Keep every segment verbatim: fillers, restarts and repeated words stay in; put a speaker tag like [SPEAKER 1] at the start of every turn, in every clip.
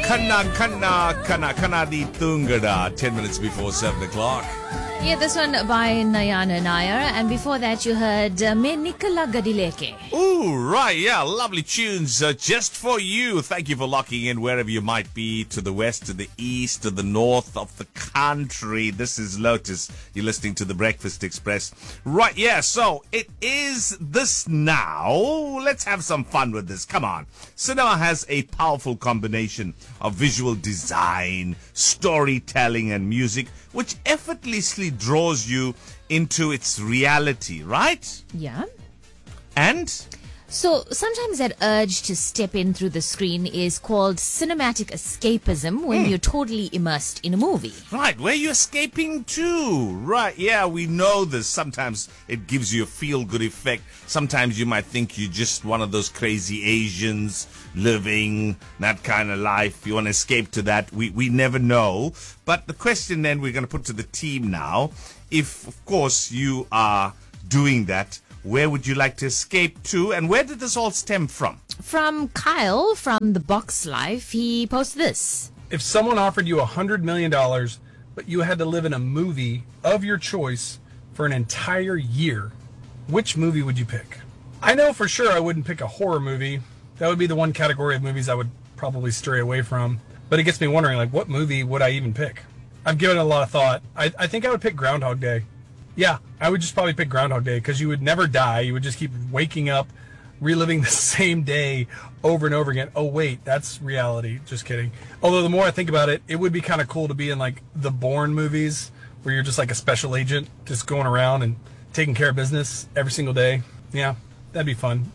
[SPEAKER 1] Kanna, kanna, kanna, kanna di tungada. Ten minutes before seven o'clock.
[SPEAKER 2] Yeah, this one by Nayana Nair. And before that, you heard uh, Me Nikala Gadileke.
[SPEAKER 1] Ooh, right, yeah, lovely tunes uh, just for you. Thank you for locking in wherever you might be, to the west, to the east, to the north of the country. This is Lotus. You're listening to the Breakfast Express. Right, yeah, so it is this now. Let's have some fun with this. Come on. Cinema has a powerful combination of visual design, storytelling, and music, which effortlessly draws you into its reality, right?
[SPEAKER 2] Yeah.
[SPEAKER 1] And?
[SPEAKER 2] So sometimes that urge to step in through the screen is called cinematic escapism when
[SPEAKER 1] Mm.
[SPEAKER 2] you're totally immersed in a movie.
[SPEAKER 1] Right, where you escaping to? Right, yeah, we know this. Sometimes it gives you a feel-good effect. Sometimes you might think you're just one of those crazy Asians living that kind of life. You want to escape to that. We, we never know. But the question then we're going to put to the team now, if, of course, you are doing that, where would you like to escape to, and where did this all stem from?
[SPEAKER 2] From Kyle from The Box Life, he posted this.
[SPEAKER 3] If someone offered you a hundred million dollars, but you had to live in a movie of your choice for an entire year, which movie would you pick? I know for sure I wouldn't pick a horror movie. That would be the one category of movies I would probably stray away from. But it gets me wondering, like, what movie would I even pick? I've given it a lot of thought. I, I think I would pick Groundhog Day. Yeah, I would just probably pick Groundhog Day because you would never die. You would just keep waking up, reliving the same day over and over again. Oh, wait, that's reality. Just kidding. Although the more I think about it, it would be kind of cool to be in like the Bourne movies where you're just like a special agent just going around and taking care of business every single day. Yeah, that'd be fun.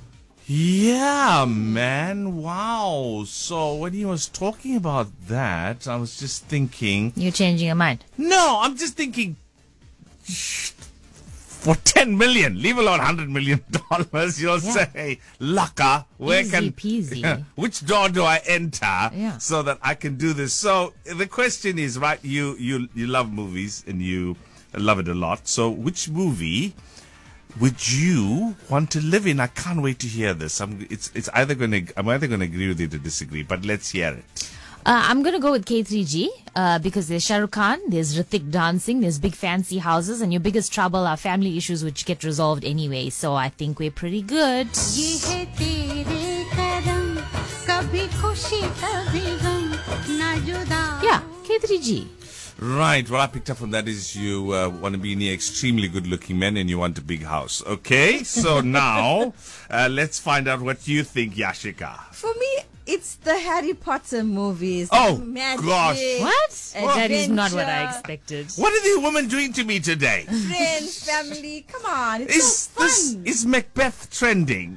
[SPEAKER 1] Yeah, man. Wow. So when he was talking about that, I was just thinking...
[SPEAKER 2] You're changing your mind.
[SPEAKER 1] No, I'm just thinking... For ten million, leave alone hundred million dollars, you'll
[SPEAKER 2] Yeah.
[SPEAKER 1] say, Laka, where
[SPEAKER 2] Easy
[SPEAKER 1] can,
[SPEAKER 2] peasy.
[SPEAKER 1] which door do I enter
[SPEAKER 2] Yeah.
[SPEAKER 1] so that I can do this? So the question is, right, you, you, you love movies and you love it a lot. So which movie would you want to live in? I can't wait to hear this. I'm, it's, it's either going to, I'm either going to agree with you to disagree, but let's hear it.
[SPEAKER 2] Uh, I'm going to go with K three G uh, because there's Shah Rukh Khan, there's Hrithik dancing, there's big fancy houses, and your biggest trouble are family issues which get resolved anyway. So I think we're pretty good.
[SPEAKER 4] ये है तेरे करम, कभी खुशी कभी गम, ना जुदा.
[SPEAKER 2] Yeah, K three G.
[SPEAKER 1] Right, what I picked up from that is you uh, want to be near extremely good-looking men and you want a big house. Okay, so now uh, let's find out what you think, Yashika.
[SPEAKER 5] For me, it's the Harry Potter movies.
[SPEAKER 1] Oh,
[SPEAKER 5] Magic,
[SPEAKER 1] gosh.
[SPEAKER 2] What? Uh, that is not what I
[SPEAKER 5] adventure,
[SPEAKER 2] expected.
[SPEAKER 1] What are the women doing to me today?
[SPEAKER 5] Friends, family. Come on, it's
[SPEAKER 1] Is
[SPEAKER 5] so fun.
[SPEAKER 1] this is Macbeth trending?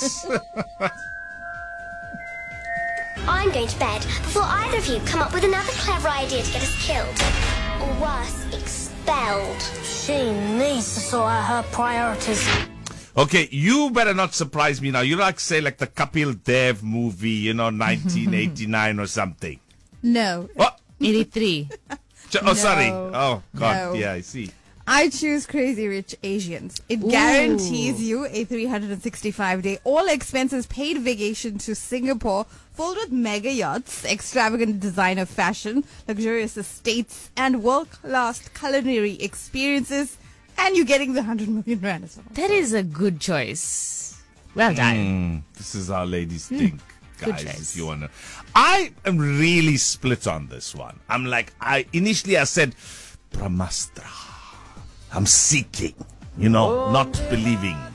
[SPEAKER 6] I'm going to bed before either of you come up with another clever idea to get us killed. Or worse, expelled.
[SPEAKER 7] She needs to sort out her priorities.
[SPEAKER 1] Okay, you better not surprise me now. You like say like the Kapil Dev movie, you know, nineteen eighty-nine or something.
[SPEAKER 5] No,
[SPEAKER 1] What?
[SPEAKER 2] eighty-three.
[SPEAKER 1] Oh, sorry.
[SPEAKER 5] No.
[SPEAKER 1] Oh, God.
[SPEAKER 5] No.
[SPEAKER 1] Yeah, I see.
[SPEAKER 5] I choose Crazy Rich Asians. It guarantees you a three hundred sixty-five day, all expenses paid vacation to Singapore, filled with mega yachts, extravagant designer fashion, luxurious estates, and world-class culinary experiences. And you're getting the one hundred million rand as well.
[SPEAKER 2] That is a good choice. Well done.
[SPEAKER 1] Mm, this is how ladies think,
[SPEAKER 2] Good
[SPEAKER 1] guys.
[SPEAKER 2] choice.
[SPEAKER 1] If you wanna, I am really split on this one. I'm like, I initially I said, Pramastra. I'm seeking, you know, not believing.